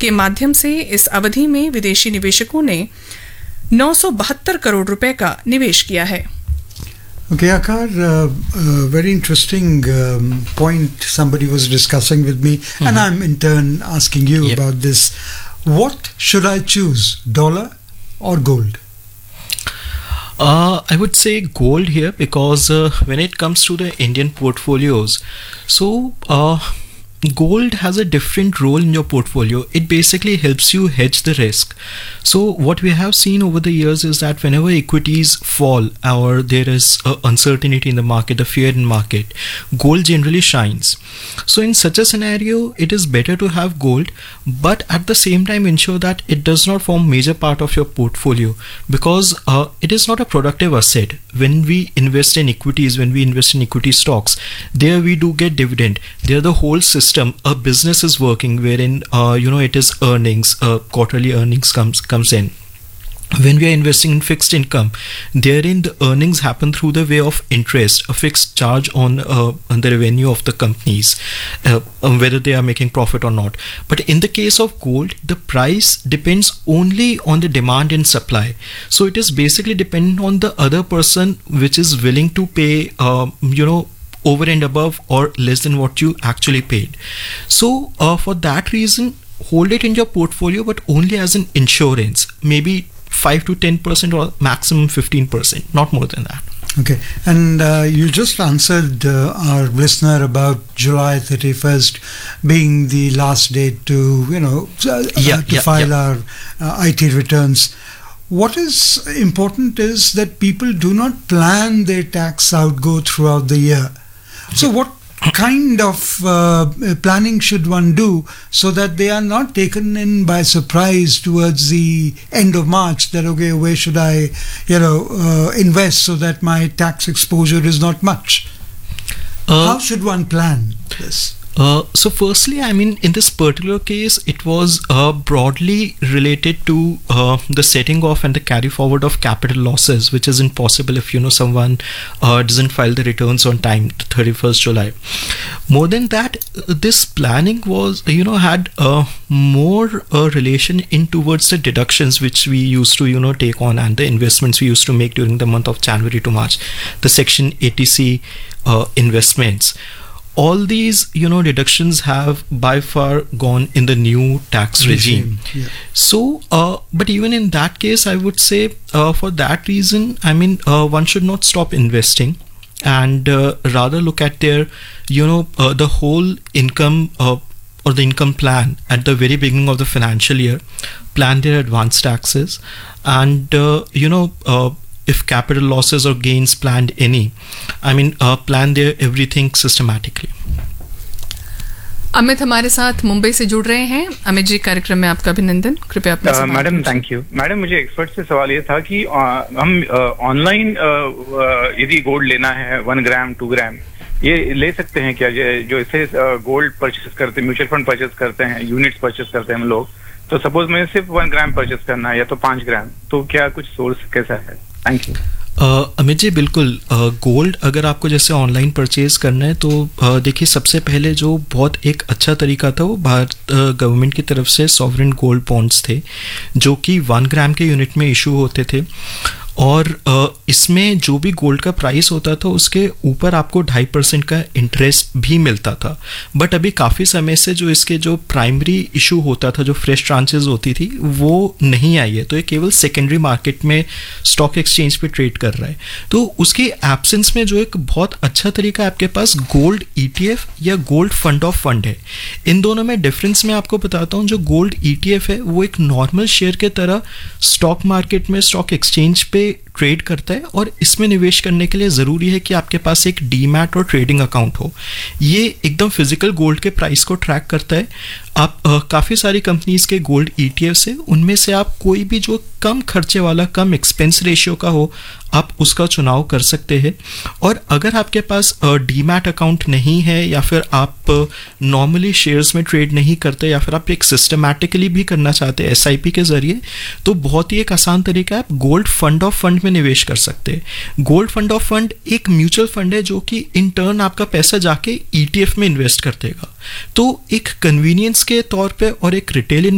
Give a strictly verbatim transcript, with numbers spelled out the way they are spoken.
के माध्यम से इस अवधि में विदेशी निवेशकों ने नौ सौ बहत्तर करोड़ रुपए का निवेश किया है। Okay, Akar, uh, uh, very interesting um, point somebody was discussing with me, mm-hmm. and I'm in turn asking you yep. about this. What should I choose, dollar or gold? Uh, I would say gold here because uh, when it comes to the Indian portfolios, so uh, gold has a different role in your portfolio. It basically helps you hedge the risk. So what we have seen over the years is that whenever equities fall or there is uh, uncertainty in the market, a fear in market, gold generally shines. So in such a scenario, it is better to have gold, but at the same time ensure that it does not form major part of your portfolio, because uh, it is not a productive asset. When we invest in equities, when we invest in equity stocks, there we do get dividend. There the whole system, a business is working wherein uh, you know it is earnings, uh, quarterly earnings comes comes in. When we are investing in fixed income, therein the earnings happen through the way of interest, a fixed charge on, uh, on the revenue of the companies, uh, whether they are making profit or not. But in the case of gold, the price depends only on the demand and supply. So it is basically dependent on the other person which is willing to pay, uh, you know, over and above or less than what you actually paid. So uh, for that reason, hold it in your portfolio, but only as an insurance, maybe five to ten percent or maximum fifteen percent, not more than that. Okay, and uh, you just answered uh, our listener about July thirty-first being the last date to, you know, uh, yeah, to yeah, file yeah. our uh, I T returns. What is important is that people do not plan their tax outgo throughout the year. So what kind of uh, planning should one do so that they are not taken in by surprise towards the end of March, that okay, where should I, you know, uh, invest so that my tax exposure is not much? Uh, How should one plan this? Uh, so firstly, I mean, in this particular case, it was uh, broadly related to uh, the setting off and the carry forward of capital losses, which isn't possible if, you know, someone uh, doesn't file the returns on time, thirty-first July. More than that, this planning was, you know, had uh, more uh, relation in towards the deductions which we used to, you know, take on and the investments we used to make during the month of January to March, the Section eighty C uh, investments. All these, you know, deductions have by far gone in the new tax regime. regime. Yeah. So, uh, but even in that case, I would say uh, for that reason, I mean, uh, one should not stop investing and uh, rather look at their, you know, uh, the whole income uh, or the income plan at the very beginning of the financial year, plan their advance taxes and, uh, you know, uh, if capital losses or gains planned any, I mean, uh, plan their everything systematically. Amit हमारे साथ मुंबई से जुड़ रहे हैं। अमित जी, कार्यक्रम में आपका अभिनंदन। कृपया अपना सवाल। Madam, thank you. मैडम, मुझे एक्सपर्ट से सवाल ये था कि आ, हम ऑनलाइन यदि गोल्ड लेना है वन ग्राम टू ग्राम ये ले सकते हैं क्या? जो इसे गोल्ड परचेस करते हैं, म्यूचुअल फंड परचेस करते हैं, यूनिट्स परचेस करते हैं हम लोग, तो सपोज मैं सिर्फ वन ग्राम परचेस करना है या तो पांच ग्राम, तो क्या कुछ सोर्स कैसा है? Thank you. Uh, Amit ji, बिल्कुल गोल्ड uh, अगर आपको जैसे ऑनलाइन परचेज करना है तो uh, देखिए, सबसे पहले जो बहुत एक अच्छा तरीका था वो भारत गवर्नमेंट uh, की तरफ से सॉवरेन गोल्ड बॉन्ड्स थे जो कि वन ग्राम के यूनिट में इशू होते थे और uh, इसमें जो भी गोल्ड का प्राइस होता था उसके ऊपर आपको ढाई परसेंट का इंटरेस्ट भी मिलता था। बट अभी काफ़ी समय से जो इसके जो प्राइमरी इशू होता था, जो फ्रेश ट्रांचेस होती थी, वो नहीं आई है, तो ये केवल सेकेंडरी मार्केट में स्टॉक एक्सचेंज पे ट्रेड कर रहा है। तो उसकी एब्सेंस में जो एक बहुत अच्छा तरीका आपके पास गोल्ड ईटीएफ या गोल्ड फंड ऑफ फंड है। इन दोनों में डिफरेंस मैं आपको बताता हूँ। जो गोल्ड ईटीएफ है वो एक नॉर्मल शेयर के तरह स्टॉक मार्केट में, स्टॉक एक्सचेंज पे ट्रेड करता है और इसमें निवेश करने के लिए ज़रूरी है कि आपके पास एक डीमैट और ट्रेडिंग अकाउंट हो। ये एकदम फिजिकल गोल्ड के प्राइस को ट्रैक करता है। आप काफ़ी सारी कंपनीज के गोल्ड ईटीएफ से, उनमें से आप कोई भी जो कम खर्चे वाला, कम एक्सपेंस रेशियो का हो, आप उसका चुनाव कर सकते हैं। और अगर आपके पास डीमैट अकाउंट नहीं है या फिर आप नॉर्मली शेयर्स में ट्रेड नहीं करते या फिर आप एक सिस्टमैटिकली भी करना चाहते हैं एसआईपी के ज़रिए, तो बहुत ही एक आसान तरीका है, आप गोल्ड फंड ऑफ फंड में निवेश कर सकते हैं। गोल्ड फंड ऑफ फंड एक म्यूचुअल फंड है जो कि इन टर्न आपका पैसा जाके ईटीएफ में इन्वेस्ट कर देगा। तो एक कन्वीनियंस के तौर पे और एक रिटेल